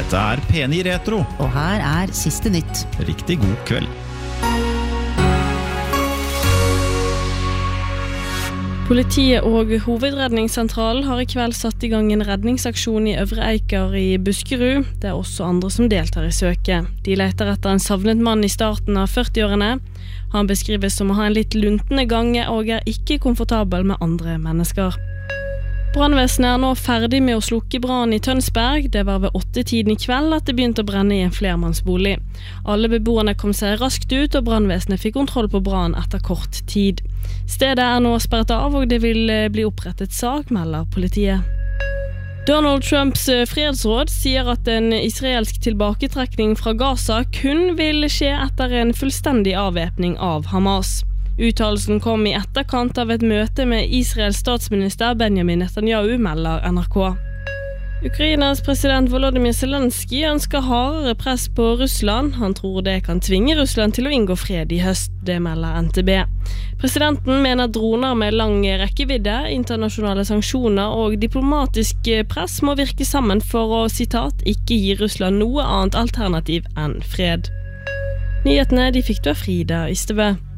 Dette P9 Retro. Og her siste nytt. Riktig god kveld. Politiet og Hovedredningssentralen har I kveld satt I gang en redningsaksjon I Øvre Eiker I Buskerud. Det også andre som deltar I søket. De leter etter en savnet mann I starten av 40-årene. Han beskrives som å ha en litt luntende gange og ikke komfortabel med andre mennesker. Brandvesenet nå ferdig med å slukke brann I Tønsberg. Det var ved 8-tiden I kveld at det begynte å brenne I en flermannsbolig. Alle beboerne kom seg raskt ut, og brandvesenet fikk kontroll på brann etter kort tid. Stedet nå sperret av, og det vil bli opprettet sak, melder politiet. Donald Trumps fredsråd sier at en israelsk tilbaketrekning fra Gaza kun vil skje etter en fullstendig avvæpning av Hamas. Uttalelsen kom I etterkant av et møte med Israels statsminister Benjamin Netanyahu, melder NRK. Ukrainas president Volodymyr Zelensky ønsker hardere press på Russland. Han tror det kan tvinge Russland til å inngå fred I høst, det melder NTB. Presidenten mener droner med lang rekkevidde, internasjonale sanksjoner og diplomatisk press må virke sammen for å, sitat, ikke gi Russland noe annet alternativ enn fred. Nyhetene de fikk du av Frida Ystebø.